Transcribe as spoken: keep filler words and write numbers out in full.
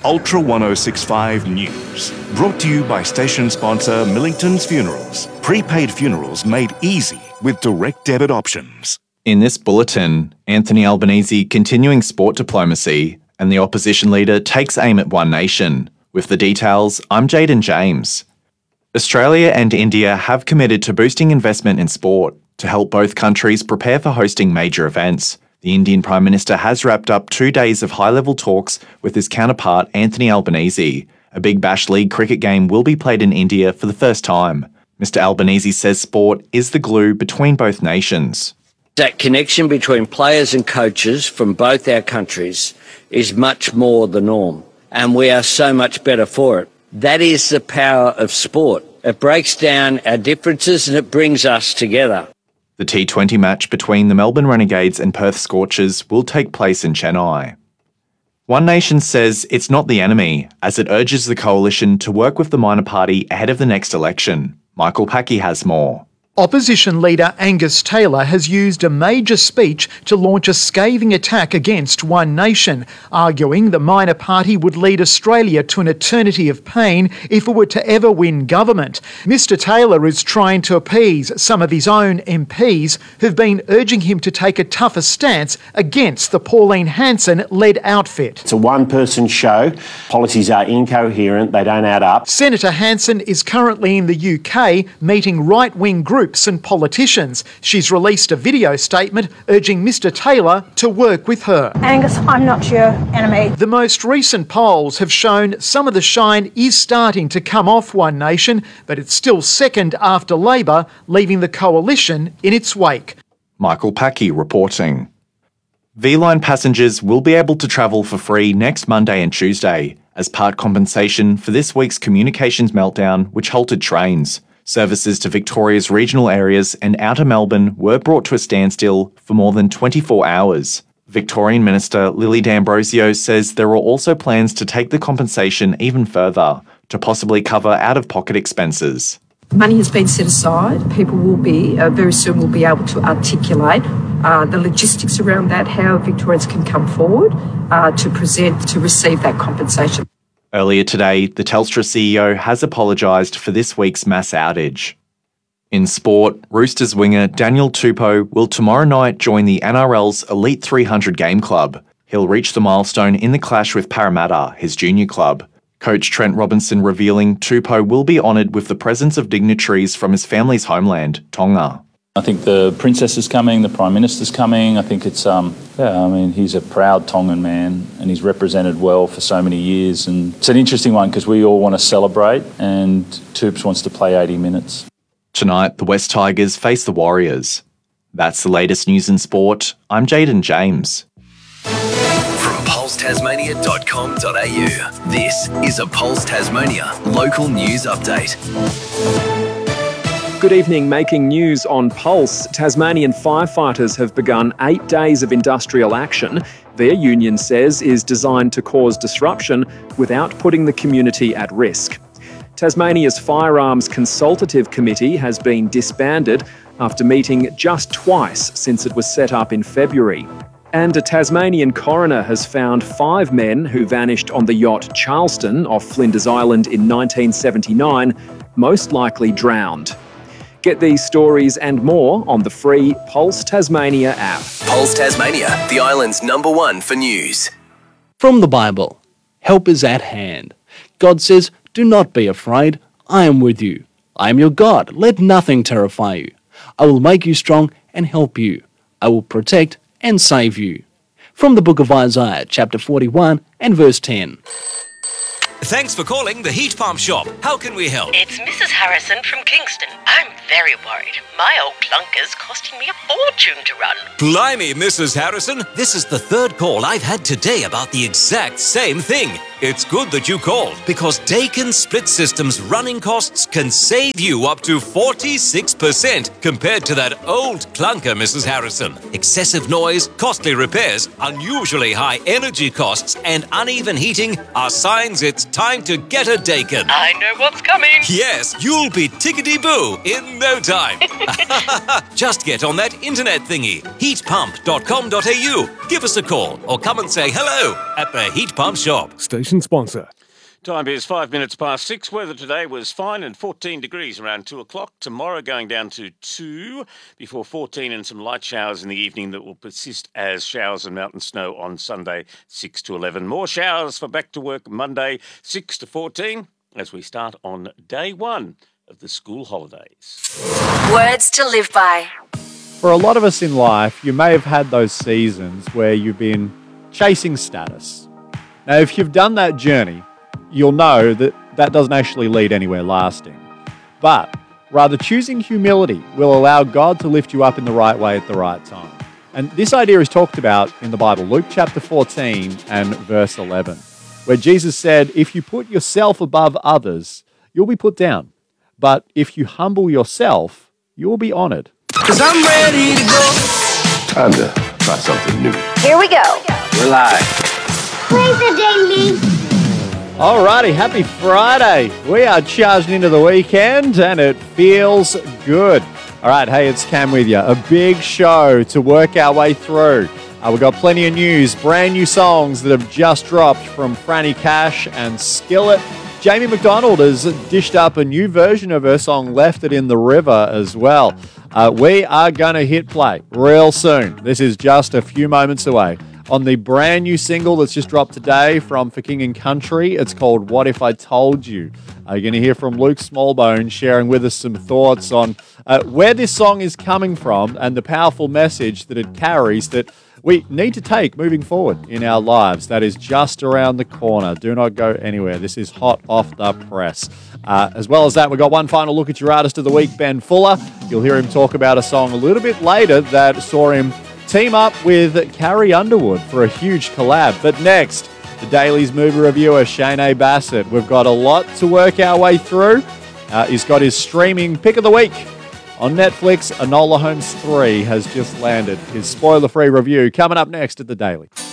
Ultra ten sixty-five News. Brought to you by station sponsor Millington's Funerals. Prepaid funerals made easy with direct debit options. In this bulletin, Anthony Albanese continuing sport diplomacy and the opposition leader takes aim at One Nation. With the details, I'm Jaden James. Australia and India have committed to boosting investment in sport to help both countries prepare for hosting major events. The Indian Prime Minister has wrapped up two days of high-level talks with his counterpart Anthony Albanese. A Big Bash League cricket game will be played in India for the first time. Mister Albanese says sport is the glue between both nations. That connection between players and coaches from both our countries is much more the norm, and we are so much better for it. That is the power of sport. It breaks down our differences and it brings us together. The T twenty match between the Melbourne Renegades and Perth Scorchers will take place in Chennai. One Nation says it's not the enemy, as it urges the coalition to work with the minor party ahead of the next election. Michael Packy has more. Opposition leader Angus Taylor has used a major speech to launch a scathing attack against One Nation, arguing the minor party would lead Australia to an eternity of pain if it were to ever win government. Mister Taylor is trying to appease some of his own M Ps who've been urging him to take a tougher stance against the Pauline Hanson-led outfit. It's a one-person show. Policies are incoherent, they don't add up. Senator Hanson is currently in the U K meeting right-wing groups and politicians. She's released a video statement urging Mister Taylor to work with her. Angus, I'm not your enemy. The most recent polls have shown some of the shine is starting to come off One Nation, but it's still second after Labor, leaving the coalition in its wake. Michael Packy reporting. V-Line passengers will be able to travel for free next Monday and Tuesday as part compensation for this week's communications meltdown which halted trains. Services to Victoria's regional areas and outer Melbourne were brought to a standstill for more than twenty-four hours. Victorian Minister Lily D'Ambrosio says there are also plans to take the compensation even further to possibly cover out-of-pocket expenses. Money has been set aside. People will be, uh, very soon will be able to articulate uh, the logistics around that, how Victorians can come forward uh, to present, to receive that compensation. Earlier today, the Telstra C E O has apologised for this week's mass outage. In sport, Roosters winger Daniel Tupou will tomorrow night join the N R L's Elite three hundred game club. He'll reach the milestone in the clash with Parramatta, his junior club. Coach Trent Robinson revealing Tupou will be honoured with the presence of dignitaries from his family's homeland, Tonga. I think the Princess is coming, the Prime Minister's coming. I think it's, um, yeah, I mean, he's a proud Tongan man and he's represented well for so many years. And it's an interesting one because we all want to celebrate and Toops wants to play eighty minutes. Tonight, the West Tigers face the Warriors. That's the latest news in sport. I'm Jaden James. From pulse tasmania dot com dot a u, this is a Pulse Tasmania local news update. Good evening. Making news on Pulse, Tasmanian firefighters have begun eight days of industrial action their union says is designed to cause disruption without putting the community at risk. Tasmania's Firearms Consultative Committee has been disbanded after meeting just twice since it was set up in February. And a Tasmanian coroner has found five men who vanished on the yacht Charleston off Flinders Island in nineteen seventy-nine, most likely drowned. Get these stories and more on the free Pulse Tasmania app. Pulse Tasmania, the island's number one for news. From the Bible, help is at hand. God says, "Do not be afraid, I am with you. I am your God, let nothing terrify you. I will make you strong and help you. I will protect and save you." From the book of Isaiah, chapter forty-one and verse ten. Thanks for calling the Heat Pump Shop. How can we help? It's Missus Harrison from Kingston. I'm very worried. My old clunker's costing me a fortune to run. Blimey, Missus Harrison. This is the third call I've had today about the exact same thing. It's good that you called, because Dakin Split System's running costs can save you up to forty-six percent compared to that old clunker, Missus Harrison. Excessive noise, costly repairs, unusually high energy costs, and uneven heating are signs it's time to get a Dakin. I know what's coming. Yes, you'll be tickety-boo in no time. Just get on that internet thingy, heat pump dot com dot a u. Give us a call or come and say hello at the Heat Pump Shop. Station sponsor. Time is five minutes past six. Weather today was fine and fourteen degrees around two o'clock. Tomorrow going down to two before fourteen and some light showers in the evening that will persist as showers and mountain snow on Sunday, six to eleven. More showers for back to work Monday, six to fourteen as we start on day one of the school holidays. Words to live by. For a lot of us in life, you may have had those seasons where you've been chasing status. Now, if you've done that journey, you'll know that that doesn't actually lead anywhere lasting. But rather, choosing humility will allow God to lift you up in the right way at the right time. And this idea is talked about in the Bible, Luke chapter fourteen and verse eleven, where Jesus said, if you put yourself above others, you'll be put down. But if you humble yourself, you'll be honored. Cause I'm ready to go. Time to try something new. Here we go. We're live. Play the daily. Alrighty, happy Friday. We are charging into the weekend and it feels good. Alright, hey, it's Cam with you. A big show to work our way through. Uh, we've got plenty of news, brand new songs that have just dropped from Franny Cash and Skillet. Jamie McDonald has dished up a new version of her song Left It in the River as well. Uh, we are going to hit play real soon. This is just a few moments away. On the brand new single that's just dropped today from For King and Country. It's called What If I Told You. Uh, you're going to hear from Luke Smallbone sharing with us some thoughts on uh, where this song is coming from and the powerful message that it carries that we need to take moving forward in our lives. That is just around the corner. Do not go anywhere. This is hot off the press. Uh, as well as that, we've got one final look at your artist of the week, Ben Fuller. You'll hear him talk about a song a little bit later that saw him team up with Carrie Underwood for a huge collab. But next, the Daily's movie reviewer, Shane Bassett. We've got a lot to work our way through. Uh, he's got his streaming pick of the week. On Netflix, Enola Holmes three has just landed. His spoiler-free review coming up next at the Daily.